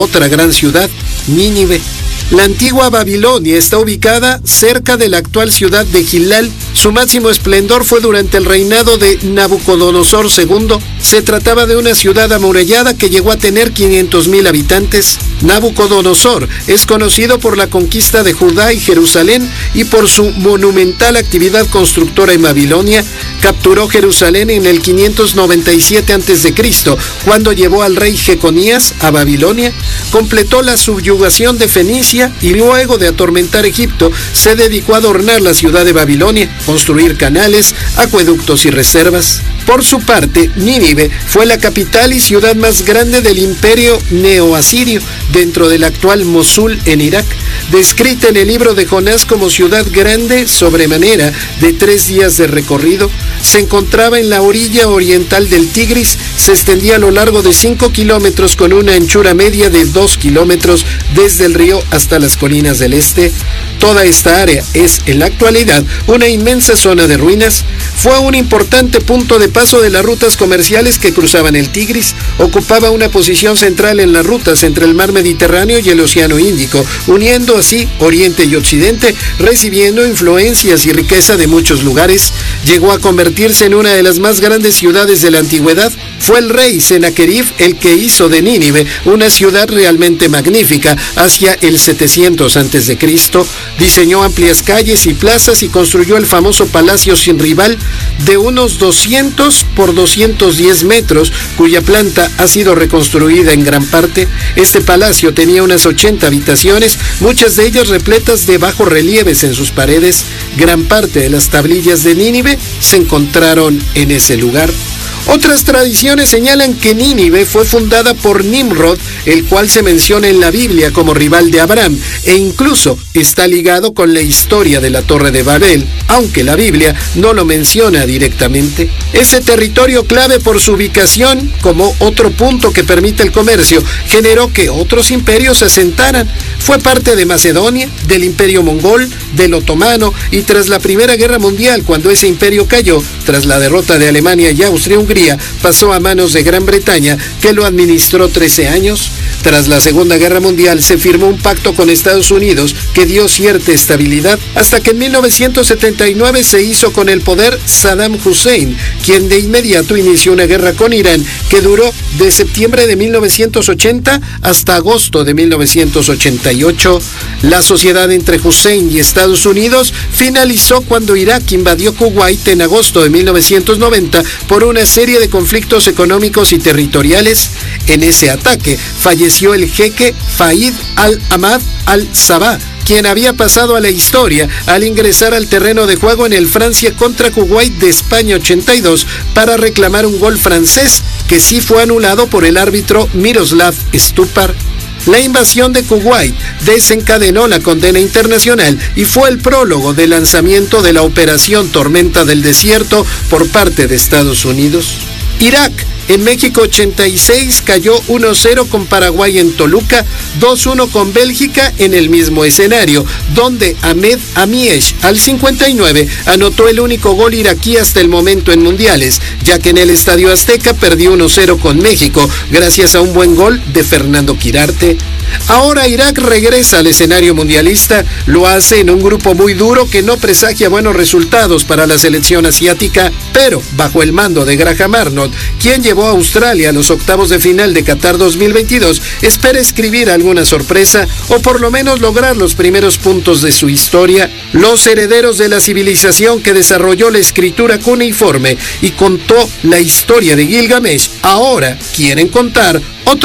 otra gran ciudad, Nínive. La antigua Babilonia está ubicada cerca de la actual ciudad de Gilgal. Su máximo esplendor fue durante el reinado de Nabucodonosor II. Se trataba de una ciudad amurallada que llegó a tener 500,000 habitantes. Nabucodonosor es conocido por la conquista de Judá y Jerusalén y por su monumental actividad constructora en Babilonia. Capturó Jerusalén en el 597 a.C., cuando llevó al rey Jeconías a Babilonia. Completó la subyugación de Fenicia y luego de atormentar Egipto, se dedicó a adornar la ciudad de Babilonia, construir canales, acueductos y reservas. Por su parte, Nínive fue la capital y ciudad más grande del imperio neoasirio, dentro del actual Mosul en Irak. Descrita en el libro de Jonás como ciudad grande sobremanera de 3 días de recorrido, se encontraba en la orilla oriental del Tigris, se extendía a lo largo de 5 kilómetros con una anchura media de 2 kilómetros desde el río hasta las colinas del este. Toda esta área es, en la actualidad, una inmensa zona de ruinas. Fue un importante punto de paso de las rutas comerciales que cruzaban el Tigris. Ocupaba una posición central en las rutas entre el mar Mediterráneo y el Océano Índico, uniendo así Oriente y Occidente, recibiendo influencias y riqueza de muchos lugares. Llegó a convertirse en una de las más grandes ciudades de la antigüedad. Fue el rey Sennacherib el que hizo de Nínive una ciudad realmente magnífica hacia el 700 a.C. Diseñó amplias calles y plazas y construyó el famoso palacio sin rival de unos 200 por 210 metros, cuya planta ha sido reconstruida en gran parte. Este palacio tenía unas 80 habitaciones, muchas de ellas repletas de bajorrelieves en sus paredes. Gran parte de las tablillas de Nínive se encontraron en ese lugar. Otras tradiciones señalan que Nínive fue fundada por Nimrod, el cual se menciona en la Biblia como rival de Abraham, e incluso está ligado con la historia de la Torre de Babel, aunque la Biblia no lo menciona directamente. Ese territorio, clave por su ubicación como otro punto que permite el comercio, generó que otros imperios se asentaran. Fue parte de Macedonia, del Imperio Mongol, del Otomano, y tras la Primera Guerra Mundial, cuando ese imperio cayó, tras la derrota de Alemania y Austria-Hungría, pasó a manos de Gran Bretaña, que lo administró 13 años. Tras la Segunda Guerra Mundial se firmó un pacto con Estados Unidos que dio cierta estabilidad, hasta que en 1979 se hizo con el poder Saddam Hussein, quien de inmediato inició una guerra con Irán que duró de septiembre de 1980 hasta agosto de 1988. La sociedad entre Hussein y Estados Unidos finalizó cuando Irak invadió Kuwait en agosto de 1990 por una serie de conflictos económicos y territoriales. En ese ataque falleció el jeque Faid al-Ahmad al-Sabah, quien había pasado a la historia al ingresar al terreno de juego en el Francia contra Kuwait de España 82 para reclamar un gol francés que sí fue anulado por el árbitro Miroslav Stupar. La invasión de Kuwait desencadenó la condena internacional y fue el prólogo del lanzamiento de la Operación Tormenta del Desierto por parte de Estados Unidos. Irak. En México 86 cayó 1-0 con Paraguay en Toluca, 2-1 con Bélgica en el mismo escenario, donde Ahmed Amiesh al 59 anotó el único gol iraquí hasta el momento en mundiales, ya que en el Estadio Azteca perdió 1-0 con México, gracias a un buen gol de Fernando Quirarte. Ahora Irak regresa al escenario mundialista, lo hace en un grupo muy duro que no presagia buenos resultados para la selección asiática, pero bajo el mando de Graham Arnold, quien llevó a Australia a los octavos de final de Qatar 2022, espera escribir alguna sorpresa o por lo menos lograr los primeros puntos de su historia. Los herederos de la civilización que desarrolló la escritura cuneiforme y contó la historia de Gilgamesh, ahora quieren contar otro